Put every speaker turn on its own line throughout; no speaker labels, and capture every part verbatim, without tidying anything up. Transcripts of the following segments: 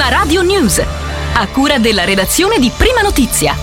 Radio News, a cura della redazione di Prima Notizia.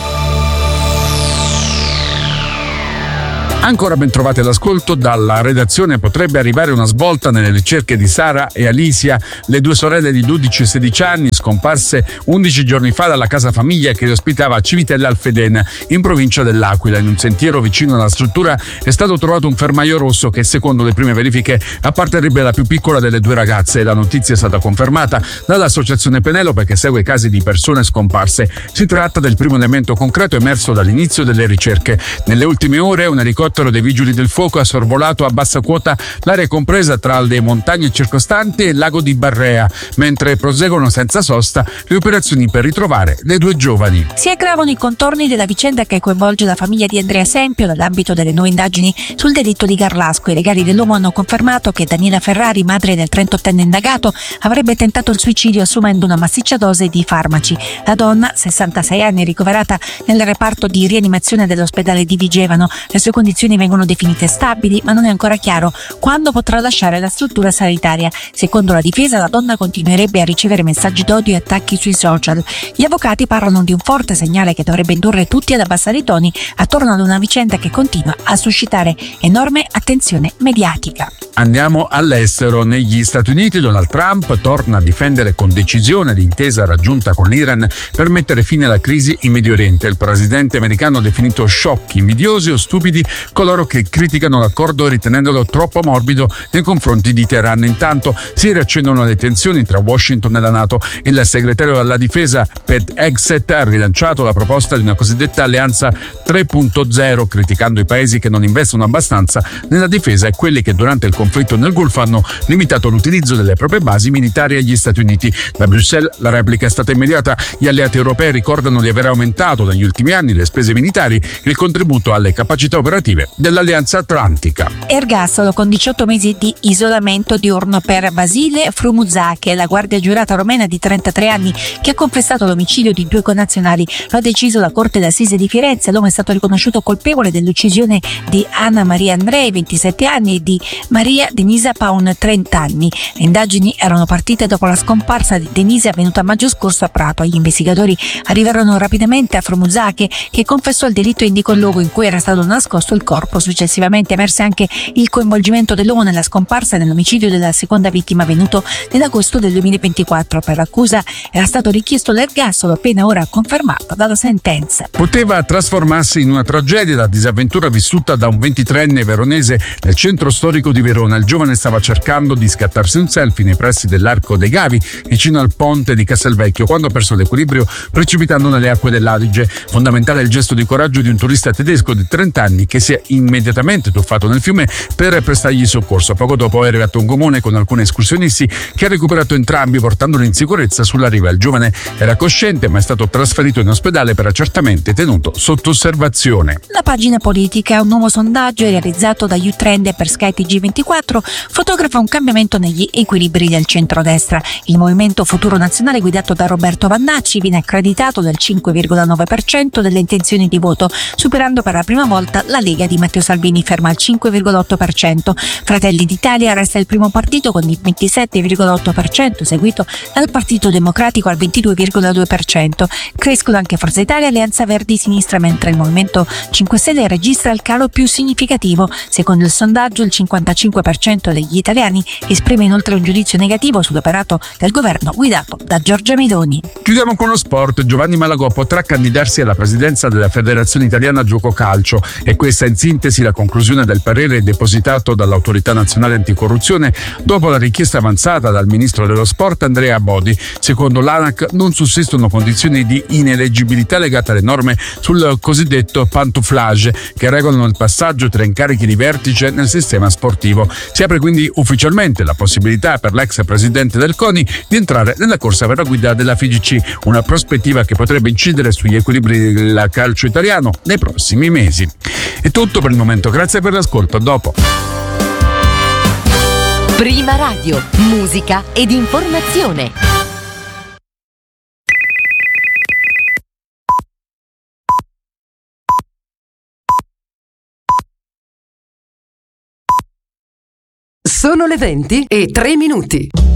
Ancora ben trovati all'ascolto. Dalla redazione: potrebbe arrivare una svolta nelle ricerche di Sara e Alicia, le due sorelle di dodici e sedici anni scomparse undici giorni fa dalla casa famiglia che le ospitava a Civitella Alfedena, in provincia dell'Aquila. In un sentiero vicino alla struttura è stato trovato un fermaio rosso che, secondo le prime verifiche, apparterrebbe alla più piccola delle due ragazze. La notizia è stata confermata dall'associazione Penelope, che segue casi di persone scomparse. Si tratta del primo elemento concreto emerso dall'inizio delle ricerche. Nelle ultime ore un elicottero dei Vigili del Fuoco ha sorvolato a bassa quota l'area compresa tra le montagne circostanti e il lago di Barrea, mentre proseguono senza sosta le operazioni per ritrovare le due giovani.
Si aggravano i contorni della vicenda che coinvolge la famiglia di Andrea Sempio nell'ambito delle nuove indagini sul delitto di Garlasco. I legali dell'uomo hanno confermato che Daniela Ferrari, madre del trentottenne indagato, avrebbe tentato il suicidio assumendo una massiccia dose di farmaci. La donna, sessantasei anni, è ricoverata nel reparto di rianimazione dell'ospedale di Vigevano. Le sue condizioni vengono definite stabili, ma non è ancora chiaro quando potrà lasciare la struttura sanitaria. Secondo la difesa, la donna continuerebbe a ricevere messaggi d'odio e attacchi sui social. Gli avvocati parlano di un forte segnale che dovrebbe indurre tutti ad abbassare i toni attorno ad una vicenda che continua a suscitare enorme attenzione mediatica.
Andiamo all'estero. Negli Stati Uniti Donald Trump torna a difendere con decisione l'intesa raggiunta con l'Iran per mettere fine alla crisi in Medio Oriente. Il presidente americano ha definito sciocchi, invidiosi o stupidi coloro che criticano l'accordo ritenendolo troppo morbido nei confronti di Teheran. Intanto si riaccendono le tensioni tra Washington e la NATO. Il segretario alla difesa Pete Hegseth ha rilanciato la proposta di una cosiddetta alleanza tre punto zero, criticando i paesi che non investono abbastanza nella difesa e quelli che durante il conflitto nel Golfo hanno limitato l'utilizzo delle proprie basi militari agli Stati Uniti. Da Bruxelles la replica è stata immediata. Gli alleati europei ricordano di aver aumentato negli ultimi anni le spese militari e il contributo alle capacità operative dell'Alleanza Atlantica.
Ergastolo con diciotto mesi di isolamento diurno per Basile Frumuzake, la guardia giurata romena di trentatré anni che ha confessato l'omicidio di due connazionali. Lo ha deciso la Corte d'Assise di Firenze. L'uomo è stato riconosciuto colpevole dell'uccisione di Anna Maria Andrei, ventisette anni, e di Maria Denisa Paun, trenta anni. Le indagini erano partite dopo la scomparsa di Denisa avvenuta a maggio scorso a Prato. Gli investigatori arrivarono rapidamente a Frumuzake, che confessò il delitto e indicò il luogo in cui era stato nascosto il corpo. Successivamente emerse anche il coinvolgimento dell'uomo nella scomparsa e nell'omicidio della seconda vittima avvenuto nell'agosto del duemilaventiquattro. Per l'accusa era stato richiesto l'ergastolo, pena ora confermata dalla sentenza.
Poteva trasformarsi in una tragedia la disavventura vissuta da un ventitreenne veronese nel centro storico di Verona. Il giovane stava cercando di scattarsi un selfie nei pressi dell'Arco dei Gavi, vicino al ponte di Castelvecchio, quando ha perso l'equilibrio precipitando nelle acque dell'Adige. Fondamentale il gesto di coraggio di un turista tedesco di trenta anni che si è immediatamente tuffato nel fiume per prestargli soccorso. Poco dopo è arrivato un gommone con alcuni escursionisti che ha recuperato entrambi portandoli in sicurezza sulla riva. Il giovane era cosciente ma è stato trasferito in ospedale per accertamento e tenuto sotto osservazione.
La pagina politica. Un nuovo sondaggio realizzato da U-Trend per Sky T G ventiquattro fotografa un cambiamento negli equilibri del centrodestra. Il Movimento Futuro Nazionale, guidato da Roberto Vannacci, viene accreditato del cinque virgola nove per cento delle intenzioni di voto, superando per la prima volta la Lega di Matteo Salvini, ferma al cinque virgola otto per cento. Fratelli d'Italia resta il primo partito con il ventisette virgola otto per cento, seguito dal Partito Democratico al ventidue virgola due per cento. Crescono anche Forza Italia e Alleanza Verdi Sinistra, mentre il Movimento cinque Stelle registra il calo più significativo. Secondo il sondaggio, il cinquantacinque per cento degli italiani esprime inoltre un giudizio negativo sull'operato del governo guidato da Giorgia Meloni.
Chiudiamo con lo sport. Giovanni Malagò potrà candidarsi alla presidenza della Federazione Italiana Gioco Calcio, e questa in sintesi la conclusione del parere depositato dall'Autorità Nazionale Anticorruzione dopo la richiesta avanzata dal ministro dello sport Andrea Bodi. Secondo l'ANAC non sussistono condizioni di ineleggibilità legate alle norme sul cosiddetto pantouflage che regolano il passaggio tra incarichi di vertice nel sistema sportivo. Si apre quindi ufficialmente la possibilità per l'ex presidente del CONI di entrare nella corsa per la guida della F I G C, una prospettiva che potrebbe incidere sugli equilibri del calcio italiano nei prossimi mesi. È tutto per il momento, grazie per l'ascolto, a dopo.
Prima Radio, musica ed informazione.
Sono le venti e tre minuti.